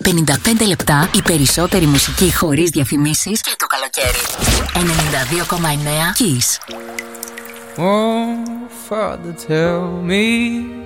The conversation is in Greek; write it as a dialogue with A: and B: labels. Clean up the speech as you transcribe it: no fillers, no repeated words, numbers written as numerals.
A: 55 λεπτά η περισσότερη μουσική χωρίς διαφημίσεις και το καλοκαίρι. 92,9 Kiss.
B: Oh, Father, tell me